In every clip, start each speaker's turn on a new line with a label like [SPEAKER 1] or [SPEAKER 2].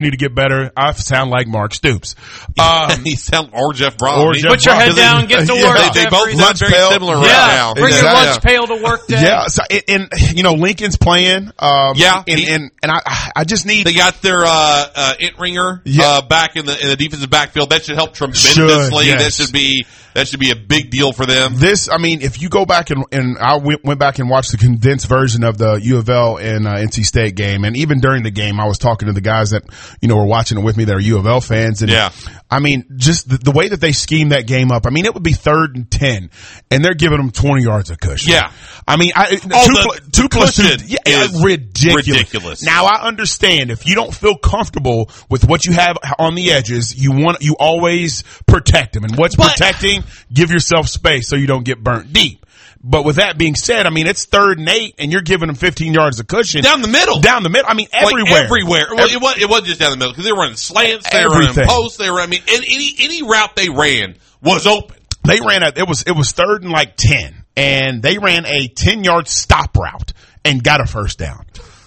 [SPEAKER 1] need to get better. I sound like Mark Stoops.
[SPEAKER 2] He sound or Jeff Braun.
[SPEAKER 3] Put your head down, get to work.
[SPEAKER 2] They both look very similar right now.
[SPEAKER 3] Bring your lunch pail to work day.
[SPEAKER 1] Yeah, so, and Lincoln's playing. And I just need.
[SPEAKER 2] They got their Entringer back in the defensive backfield. That should help tremendously.
[SPEAKER 1] Yes.
[SPEAKER 2] That should be a big deal for them.
[SPEAKER 1] If you go back and I went back and watched the condensed version of the U of L and NC State game, and even during the game, I was talking to the guys that were watching it with me that are U of L fans, and just the way that they schemed that game up. I mean, it would be 3rd and 10, and they're giving them 20 yards of cushion.
[SPEAKER 2] Yeah,
[SPEAKER 1] I mean, 2 plus 2 is ridiculous. Now I understand if you don't feel comfortable with what you have on the edges, you always protect them, and what's protecting. Give yourself space so you don't get burnt deep. But with that being said, I mean, it's 3rd and 8 and you're giving them 15 yards of cushion.
[SPEAKER 2] Down the middle.
[SPEAKER 1] I mean, everywhere.
[SPEAKER 2] Well, it wasn't just down the middle because they were running slants, they were running posts, any route they ran was open.
[SPEAKER 1] They ran it was 3rd and like 10 and they ran a 10-yard stop route and got a first down.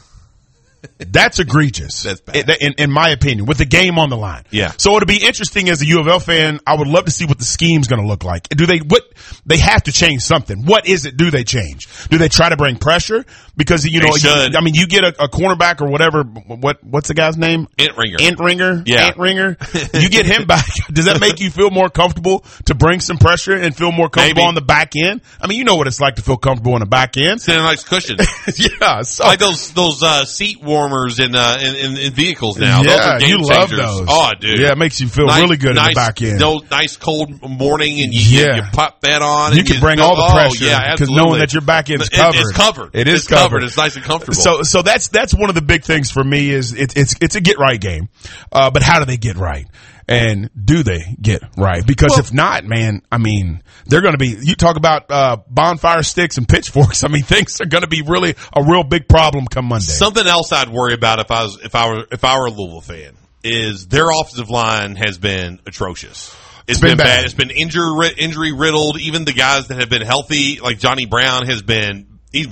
[SPEAKER 1] That's egregious.
[SPEAKER 2] That's bad.
[SPEAKER 1] In my opinion, with the game on the line.
[SPEAKER 2] Yeah.
[SPEAKER 1] So it'll be interesting as a U of L fan. I would love to see what the scheme's going to look like. They have to change something. What is it? Do they change? Do they try to bring pressure? Because, you get a cornerback or whatever. What's the guy's name?
[SPEAKER 2] Entringer.
[SPEAKER 1] Yeah. Entringer. You get him back. Does that make you feel more comfortable to bring some pressure and feel more comfortable on the back end? I mean, you know what it's like to feel comfortable on the back end.
[SPEAKER 2] Sitting nice cushion.
[SPEAKER 1] Yeah. So.
[SPEAKER 2] Like those seat warmers in vehicles now.
[SPEAKER 1] Yeah,
[SPEAKER 2] those are game
[SPEAKER 1] you love
[SPEAKER 2] changers.
[SPEAKER 1] those.
[SPEAKER 2] Oh, dude.
[SPEAKER 1] Yeah, it makes you feel really good in the back end.
[SPEAKER 2] Nice cold morning and you pop that on.
[SPEAKER 1] You can bring all the pressure because knowing that your back end is covered.
[SPEAKER 2] It's covered.
[SPEAKER 1] It is covered.
[SPEAKER 2] It's nice and comfortable.
[SPEAKER 1] So that's one of the big things for me is it's a get right game. But how do they get right? And do they get right? Because if not, man, I mean, they're going to be, you talk about bonfire sticks and pitchforks. I mean, things are going to be really a real big problem come Monday.
[SPEAKER 2] Something else I'd worry about if I were a Louisville fan is their offensive line has been atrocious. It's been bad. It's been injury riddled. Even the guys that have been healthy, like Johnny Brown, he's been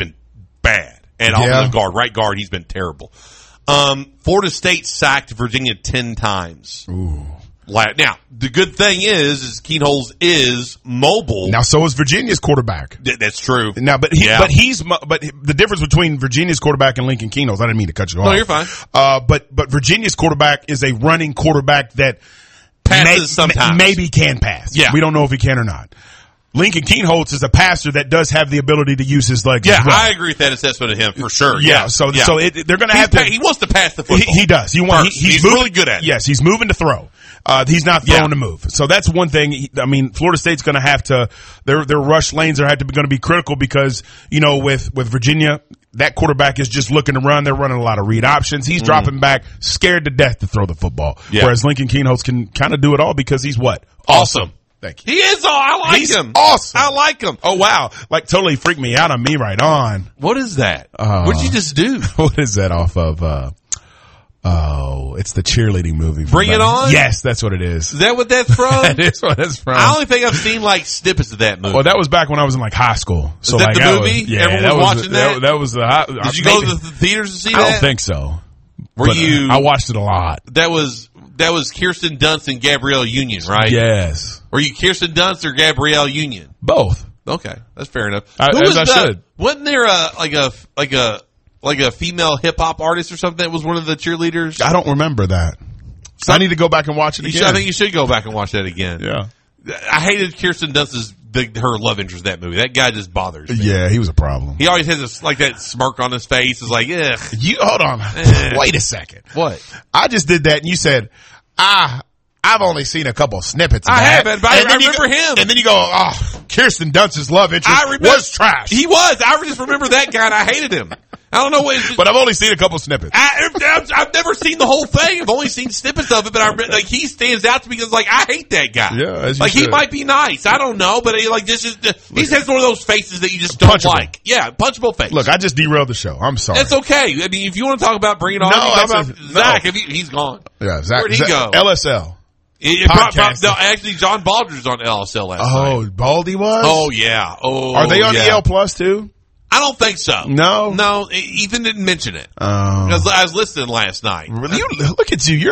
[SPEAKER 2] bad. And offensive guard, right guard, he's been terrible. Florida State sacked Virginia 10 times.
[SPEAKER 1] Ooh.
[SPEAKER 2] Now, the good thing is Keene Holmes is mobile.
[SPEAKER 1] Now, so is Virginia's quarterback.
[SPEAKER 2] That's true.
[SPEAKER 1] Now, but the difference between Virginia's quarterback and Lincoln Keno's, I didn't mean to cut you off.
[SPEAKER 2] No, you're fine.
[SPEAKER 1] But Virginia's quarterback is a running quarterback that
[SPEAKER 2] passes sometimes.
[SPEAKER 1] Maybe can pass.
[SPEAKER 2] Yeah.
[SPEAKER 1] We don't know if he can or not. Lincoln Keenholz is a passer that does have the ability to use his legs.
[SPEAKER 2] Yeah,
[SPEAKER 1] as well.
[SPEAKER 2] I agree with that assessment of him for sure.
[SPEAKER 1] Yeah, so they're going to have to.
[SPEAKER 2] He wants to pass the football.
[SPEAKER 1] He does.
[SPEAKER 2] He's really good at it.
[SPEAKER 1] Yes, he's moving to throw. He's not throwing to move. So that's one thing. I mean, Florida State's going to have to. Their rush lanes are going to be critical because with Virginia, that quarterback is just looking to run. They're running a lot of read options. He's dropping back, scared to death to throw the football. Yeah. Whereas Lincoln Keenholz can kind of do it all because he's what?
[SPEAKER 2] Awesome.
[SPEAKER 1] Thank you.
[SPEAKER 2] He is. I like him.
[SPEAKER 1] Awesome.
[SPEAKER 2] I like him.
[SPEAKER 1] Oh wow! Like totally freaked me out on me right on.
[SPEAKER 2] What is that? What'd you just do?
[SPEAKER 1] What is that off of? It's the cheerleading movie.
[SPEAKER 2] Bring It On?
[SPEAKER 1] Yes, that's what it is.
[SPEAKER 2] Is that what that's from?
[SPEAKER 1] That is what it's from.
[SPEAKER 2] I only think I've seen like snippets of that movie.
[SPEAKER 1] Well, that was back when I was in like high school. So
[SPEAKER 2] is that
[SPEAKER 1] like
[SPEAKER 2] the movie? Everyone was watching that?
[SPEAKER 1] That was the.
[SPEAKER 2] Did you go to the theaters to see that?
[SPEAKER 1] I don't think so. I watched it a lot.
[SPEAKER 2] That was Kirsten Dunst and Gabrielle Union, right?
[SPEAKER 1] Yes.
[SPEAKER 2] Were you Kirsten Dunst or Gabrielle Union?
[SPEAKER 1] Both.
[SPEAKER 2] Okay, that's fair enough.
[SPEAKER 1] Should.
[SPEAKER 2] Wasn't there a female hip hop artist or something that was one of the cheerleaders?
[SPEAKER 1] I don't remember that. I need to go back and watch it again.
[SPEAKER 2] I think you should go back and watch that again.
[SPEAKER 1] Yeah.
[SPEAKER 2] I hated Kirsten Dunst's her love interest in that movie. That guy just bothers me.
[SPEAKER 1] Yeah, he was a problem.
[SPEAKER 2] He always has that smirk on his face. It's like, ugh.
[SPEAKER 1] You hold on. Wait a second.
[SPEAKER 2] What?
[SPEAKER 1] I just did that and you said, I've only seen a couple snippets of
[SPEAKER 2] that.
[SPEAKER 1] I
[SPEAKER 2] haven't, but I remember him.
[SPEAKER 1] And then you go, Kirsten Dunst's love interest was trash.
[SPEAKER 2] He was. I just remember that guy and I hated him. I don't know what.
[SPEAKER 1] But I've only seen a couple snippets.
[SPEAKER 2] I've never seen the whole thing. I've only seen snippets of it, but he stands out to me because I hate that guy.
[SPEAKER 1] Yeah, as
[SPEAKER 2] you should. He might be nice. I don't know, but he has one of those faces that you just don't like. Yeah, punchable face.
[SPEAKER 1] Look, I just derailed the show. I'm sorry.
[SPEAKER 2] That's okay. I mean, if you want to talk about Bring It On, Zach. He's gone.
[SPEAKER 1] Yeah, Zach.
[SPEAKER 2] Where'd he go?
[SPEAKER 1] LSL.
[SPEAKER 2] Actually, John Baldr's on LSL last night.
[SPEAKER 1] Oh, Baldy was?
[SPEAKER 2] Oh, yeah. Oh,
[SPEAKER 1] are they on EL Plus too?
[SPEAKER 2] I don't think so.
[SPEAKER 1] No?
[SPEAKER 2] No, Ethan didn't mention it. Because I was listening last night.
[SPEAKER 1] Look at you.